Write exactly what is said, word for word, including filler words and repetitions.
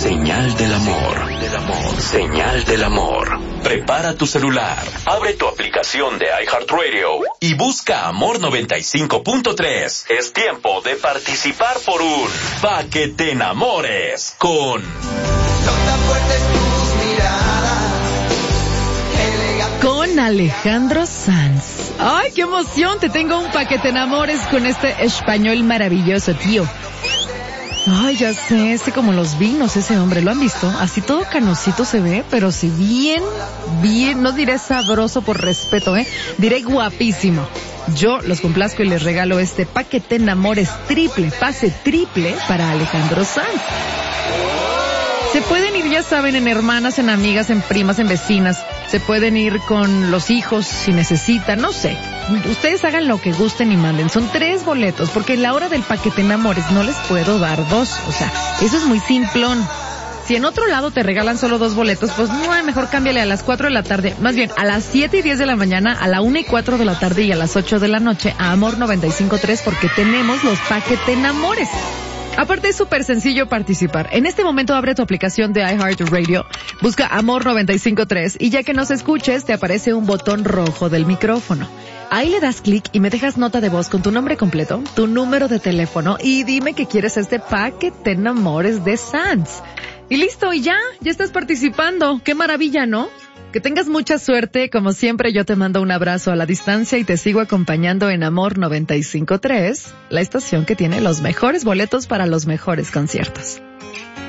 Señal del amor. Del amor. Señal del amor. Prepara tu celular, abre tu aplicación de iHeartRadio y busca Amor noventa y cinco punto tres. Es tiempo de participar por un Pa' que te enamores con... Son tan fuertes tus miradas. Con Alejandro Sanz. ¡Ay, qué emoción! Te tengo un Pa' que te enamores con este español maravilloso, tío. Ay, ya sé, este como los vinos, ese hombre, ¿lo han visto? Así todo canosito se ve, pero si bien, bien, no diré sabroso por respeto, ¿eh? Diré guapísimo. Yo los complazco y les regalo este Pa' que te enamores triple, pase triple para Alejandro Sanz. Se pueden ir, ya saben, en hermanas, en amigas, en primas, en vecinas. Se pueden ir con los hijos si necesitan, no sé. Ustedes hagan lo que gusten y manden. Son tres boletos, porque en la hora del Pa' que te enamores no les puedo dar dos. O sea, eso es muy simplón. Si en otro lado te regalan solo dos boletos, pues no, mejor cámbiale a las cuatro de la tarde. Más bien, a las siete y diez de la mañana, a la una y cuatro de la tarde y a las ocho de la noche a Amor noventa y cinco punto tres, porque tenemos los Pa' que te enamores. Aparte es súper sencillo participar. En este momento abre tu aplicación de iHeartRadio, busca Amor noventa y cinco punto tres y ya que nos escuches te aparece un botón rojo del micrófono. Ahí le das clic y me dejas nota de voz con tu nombre completo, tu número de teléfono y dime que quieres este Pa' que te enamores de Sanz. Y listo, y ya, ya estás participando. ¡Qué maravilla!, ¿no? Que tengas mucha suerte. Como siempre, yo te mando un abrazo a la distancia y te sigo acompañando en Amor noventa y cinco punto tres, la estación que tiene los mejores boletos para los mejores conciertos.